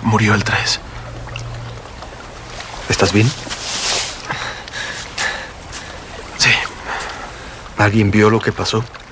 Murió el 3. ¿Estás bien? Sí. ¿Alguien vio lo que pasó?